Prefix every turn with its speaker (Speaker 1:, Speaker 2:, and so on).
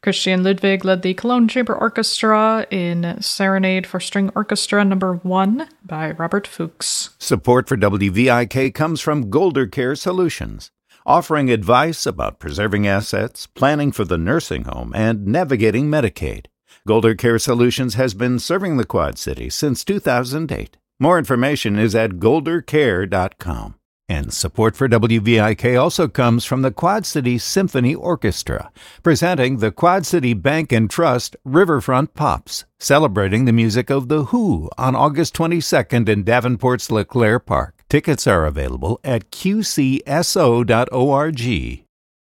Speaker 1: Christian Ludwig led the Cologne Chamber Orchestra in Serenade for String Orchestra No. 1 by Robert Fuchs.
Speaker 2: Support for WVIK comes from Golder Care Solutions, offering advice about preserving assets, planning for the nursing home, and navigating Medicaid. Golder Care Solutions has been serving the Quad Cities since 2008. More information is at goldercare.com. And support for WVIK also comes from the Quad City Symphony Orchestra, presenting the Quad City Bank and Trust Riverfront Pops, celebrating the music of The Who on August 22nd in Davenport's LeClaire Park. Tickets are available at qcso.org.